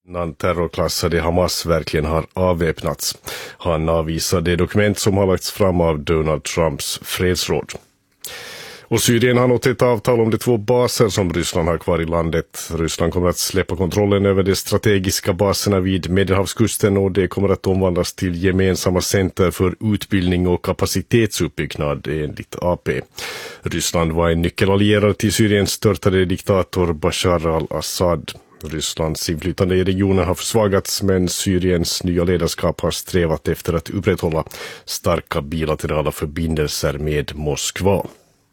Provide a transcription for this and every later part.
När terrorklassade Hamas verkligen har avväpnats. Han avvisar det dokument som har lagts fram av Donald Trumps fredsråd. Och Syrien har nått ett avtal om de 2 baser som Ryssland har kvar i landet. Ryssland kommer att släppa kontrollen över de strategiska baserna vid Medelhavskusten och det kommer att omvandlas till gemensamma center för utbildning och kapacitetsuppbyggnad enligt AP. Ryssland var en nyckelallierad till Syriens störtade diktator Bashar al-Assad. Rysslands inflytande i regionen har försvagats men Syriens nya ledarskap har strävat efter att upprätthålla starka bilaterala förbindelser med Moskva.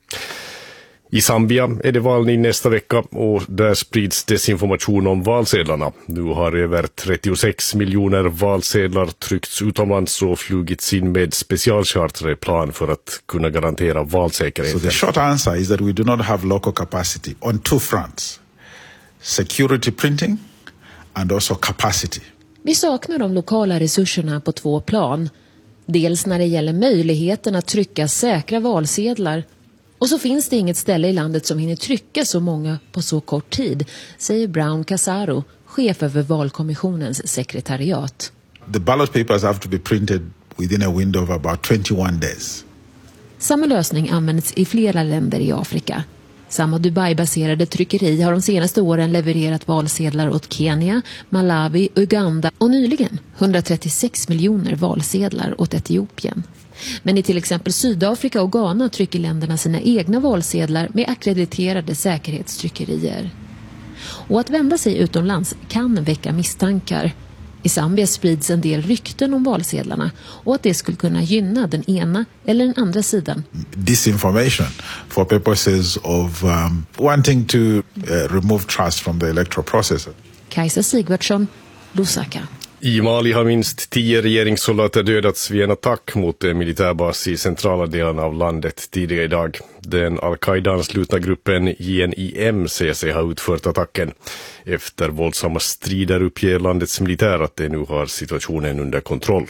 I Zambia är det val i nästa vecka och där sprids desinformation om valsedlarna. Nu har över 36 miljoner valsedlar tryckts utomlands och flugits in med specialchartrade plan för att kunna garantera valsäkerheten. So the short answer is that we do not have local capacity on 2 fronts. Security printing and also capacity. Vi saknar de lokala resurserna på 2 plan. Dels när det gäller möjligheten att trycka säkra valsedlar. Och så finns det inget ställe i landet som hinner trycka så många på så kort tid, säger Brown Casaro, chef över valkommissionens sekretariat. The ballot papers have to be printed within a window of about 21 days. Samma lösning används i flera länder i Afrika. Samma Dubai-baserade tryckeri har de senaste åren levererat valsedlar åt Kenya, Malawi, Uganda och nyligen 136 miljoner valsedlar åt Etiopien. Men i till exempel Sydafrika och Ghana trycker länderna sina egna valsedlar med akkrediterade säkerhetstryckerier. Och att vända sig utomlands kan väcka misstankar. I Zambia sprids en del rykten om valsedlarna och att det skulle kunna gynna den ena eller den andra sidan. Disinformation for purposes of wanting to remove trust from the electoral process. Kajsa Sigvardsson, Lusaka. I Mali har minst 10 regeringssoldater dödats vid en attack mot en militärbas i centrala delen av landet tidigare idag. Den al-Qaida-anslutna gruppen JNIM säger sig ha utfört attacken. Efter våldsamma strider uppger landets militär att de nu har situationen under kontroll.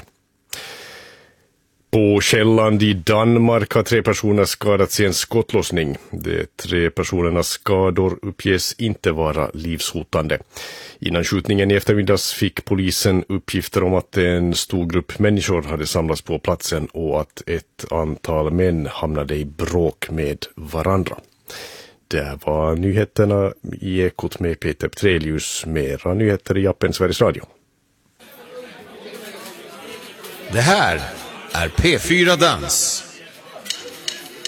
På Själland i Danmark har 3 personer skadats i en skottlossning. De 3 personernas skador uppges inte vara livshotande. Innan skjutningen i eftermiddags fick polisen uppgifter om att en stor grupp människor hade samlats på platsen och att ett antal män hamnade i bråk med varandra. Det var nyheterna i Ekot med Peter Petrelius. Mera nyheter i appen Sveriges Radio. Det här är P4 Dans.